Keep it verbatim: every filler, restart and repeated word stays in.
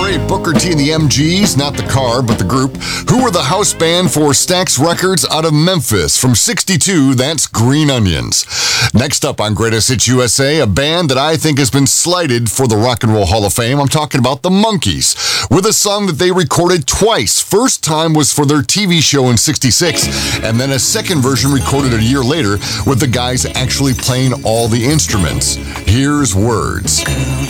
number eight, Booker T and the M Gs, not the car, but the group, who were the house band for Stax Records out of Memphis. From sixty-two, that's Green Onions. Next up on Greatest Hits U S A, a band that I think has been slighted for the Rock and Roll Hall of Fame. I'm talking about the Monkees, with a song that they recorded twice. First time was for their T V show in sixty-six, and then a second version recorded a year later with the guys actually playing all the instruments. Here's Words.